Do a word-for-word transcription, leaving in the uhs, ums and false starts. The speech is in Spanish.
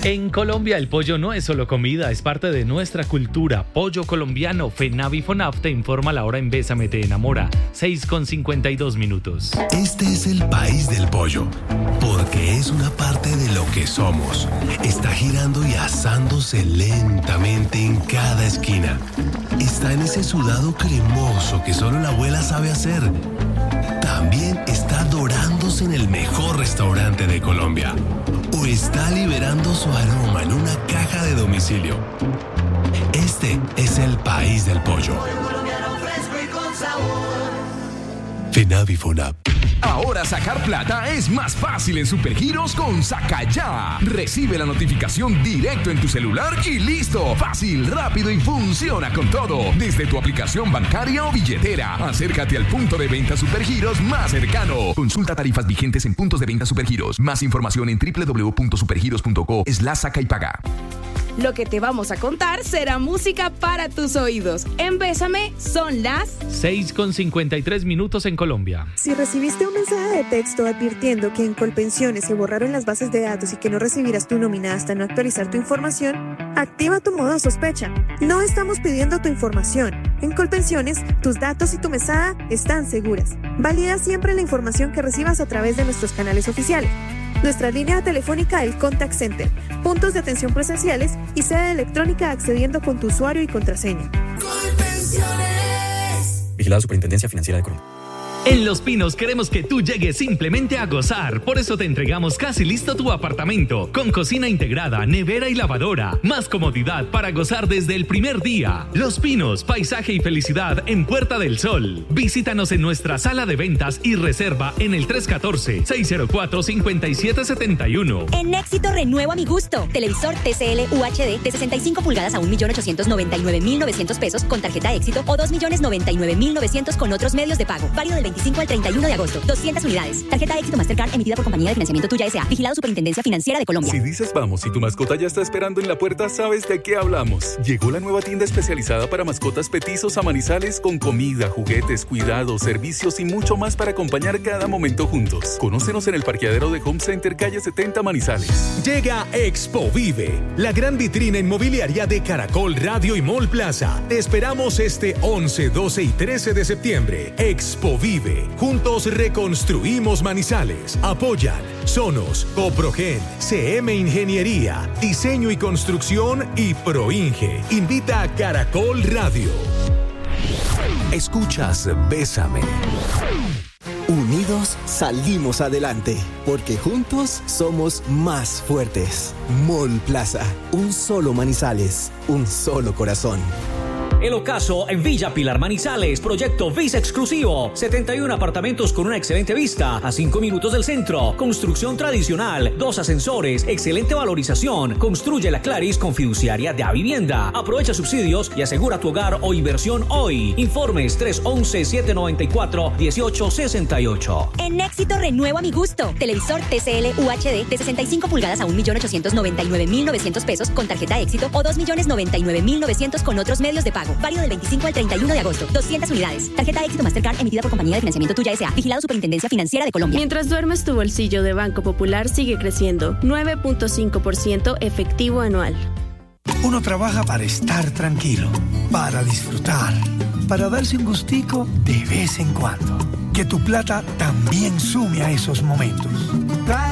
En Colombia el pollo no es solo comida, es parte de nuestra cultura. Pollo colombiano. FENAVI FONAF te informa la hora en Bésame te enamora. seis con cincuenta y dos minutos. Este es el país del pollo, porque es una parte de lo que somos. Está girando y asándose lentamente en cada esquina. Está en ese sudado cremoso que solo la abuela sabe hacer. También está dorándose en el mejor restaurante de Colombia. O está liberando su aroma en una caja de domicilio. Este es el país del pollo. FENAVI FONAP. Ahora sacar plata es más fácil en Supergiros con Saca Ya. Recibe la notificación directo en tu celular y listo. Fácil, rápido y funciona con todo. Desde tu aplicación bancaria o billetera. Acércate al punto de venta Supergiros más cercano. Consulta tarifas vigentes en puntos de venta Supergiros. Más información en doble u doble u doble u punto supergiros punto co slash saca y paga. Lo que te vamos a contar será música para tus oídos. En Bésame son las seis con cincuenta y tres minutos en Colombia. Si recibiste un mensaje de texto advirtiendo que en Colpensiones se borraron las bases de datos y que no recibirás tu nómina hasta no actualizar tu información, activa tu modo sospecha. No estamos pidiendo tu información. En Colpensiones, tus datos y tu mesada están seguras. Valida siempre la información que recibas a través de nuestros canales oficiales. Nuestra línea telefónica, el Contact Center, puntos de atención presenciales y sede electrónica accediendo con tu usuario y contraseña. Vigilado Superintendencia Financiera de Colombia. En Los Pinos queremos que tú llegues simplemente a gozar. Por eso te entregamos casi listo tu apartamento. Con cocina integrada, nevera y lavadora. Más comodidad para gozar desde el primer día. Los Pinos, paisaje y felicidad en Puerta del Sol. Visítanos en nuestra sala de ventas y reserva en el tres uno cuatro, seis cero cuatro, cinco siete siete uno. En Éxito renuevo a mi gusto. Televisor T C L U H D de sesenta y cinco pulgadas a un millón ochocientos noventa y nueve mil novecientos pesos con tarjeta Éxito o dos millones noventa y nueve mil novecientos con otros medios de pago. Válido del veinticinco al treinta y uno de agosto. doscientas unidades. Tarjeta Éxito Mastercard emitida por Compañía de Financiamiento Tuya S A. Vigilado Superintendencia Financiera de Colombia. Si dices vamos y tu mascota ya está esperando en la puerta, sabes de qué hablamos. Llegó la nueva tienda especializada para mascotas Petizos a Manizales con comida, juguetes, cuidados, servicios y mucho más para acompañar cada momento juntos. Conócenos en el parqueadero de Home Center, calle setenta Manizales. Llega Expo Vive, la gran vitrina inmobiliaria de Caracol Radio y Mall Plaza. Te esperamos este once, doce y trece de septiembre. Expo Vive. Juntos reconstruimos Manizales. Apoyan Sonos, Coprogen, C M Ingeniería, Diseño y Construcción y Proinge. Invita a Caracol Radio. Escuchas Bésame. Unidos salimos adelante, porque juntos somos más fuertes. Mall Plaza, un solo Manizales, un solo corazón. El ocaso en Villa Pilar Manizales, proyecto Visa exclusivo, setenta y uno apartamentos con una excelente vista, a cinco minutos del centro, construcción tradicional, dos ascensores, excelente valorización, construye la Claris con fiduciaria de Avivienda, aprovecha subsidios y asegura tu hogar o inversión hoy. Informes tres once, siete noventa y cuatro, dieciocho sesenta y ocho. En Éxito renuevo a mi gusto. Televisor T C L U H D de sesenta y cinco pulgadas a un millón ochocientos noventa y nueve mil novecientos pesos con tarjeta Éxito o dos millones noventa y nueve mil novecientos con otros medios de pago. Válido del veinticinco al treinta y uno de agosto. doscientas unidades. Tarjeta Éxito Mastercard emitida por Compañía de Financiamiento Tuya S A. Vigilado Superintendencia Financiera de Colombia. Mientras duermes, tu bolsillo de Banco Popular sigue creciendo. nueve punto cinco por ciento efectivo anual. Uno trabaja para estar tranquilo, para disfrutar, para darse un gustico de vez en cuando. Que tu plata también sume a esos momentos.